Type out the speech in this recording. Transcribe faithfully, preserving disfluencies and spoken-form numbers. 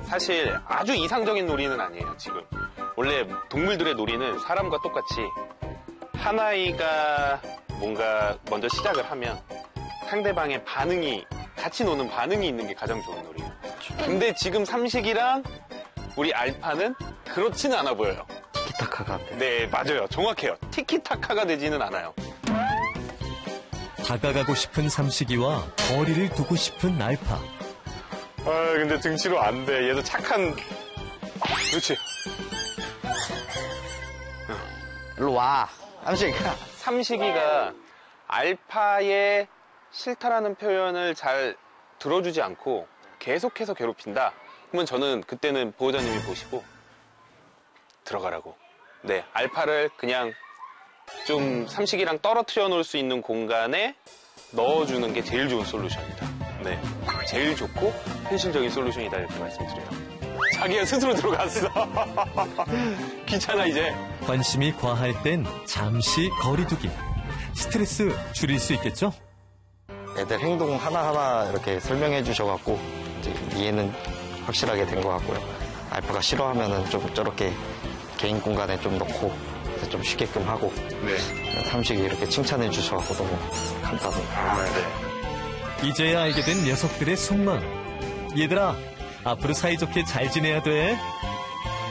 사실 아주 이상적인 놀이는 아니에요, 지금. 원래 동물들의 놀이는 사람과 똑같이 한 아이가 뭔가 먼저 시작을 하면 상대방의 반응이, 같이 노는 반응이 있는 게 가장 좋은 놀이에요. 근데 지금 삼식이랑 우리 알파는 그렇지는 않아 보여요. 티키타카가. 네, 맞아요. 정확해요. 티키타카가 되지는 않아요. 다가가고 싶은 삼식이와 거리를 두고 싶은 알파. 아, 근데 등치로 안 돼. 얘도 착한. 그렇지. 일로 와. 삼식. 삼식이가 알파의 싫다라는 표현을 잘 들어주지 않고 계속해서 괴롭힌다. 그러면 저는 그때는 보호자님이 보시고 들어가라고. 네, 알파를 그냥 좀 삼식이랑 떨어뜨려 놓을 수 있는 공간에 넣어주는 게 제일 좋은 솔루션이다. 네, 제일 좋고 현실적인 솔루션이다 이렇게 말씀드려요. 자기가 스스로 들어갔어. 귀찮아 이제. 관심이 과할 땐 잠시 거리두기. 스트레스 줄일 수 있겠죠? 애들 행동 하나하나 이렇게 설명해 주셔갖고 이제 이해는 확실하게 된 것 같고요. 알파가 싫어하면은 좀 저렇게 개인 공간에 좀 넣고 좀 쉬게끔 하고. 네. 삼식이 이렇게 칭찬해 주셔갖고 너무 감사합니다. 아, 네. 이제야 알게 된 녀석들의 속마음. 얘들아, 앞으로 사이좋게 잘 지내야 돼.